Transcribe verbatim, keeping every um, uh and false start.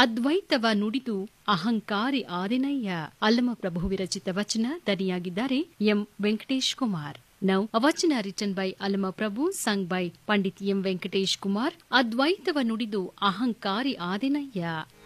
ಅದ್ವೈತವ ನುಡಿದು ಅಹಂಕಾರಿ ಆದೆನಯ್ಯ. ಅಲ್ಲಮಪ್ರಭು ವಿರಚಿತ ವಚನ, ದನಿಯಾಗಿದ್ದಾರೆ M Venkatesh Kumar. Now, a vachana written by Allama Prabhu, sung by Pandit M. Venkatesh Kumar. Advaitava nudidu ahankari adenayya.